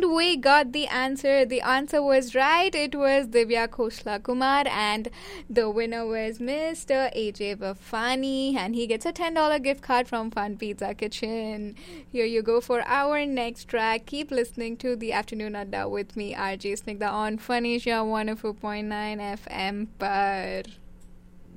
we got the answer. The answer was right. It was Divya Khoshla Kumar, and the winner was Mr. AJ Bafani, and he gets a $10 gift card from Fun Pizza Kitchen. Here you go for our next track. Keep listening to the Afternoon Adda with me, RJ Snigdha, on Fun Asia 104.9 FM पर.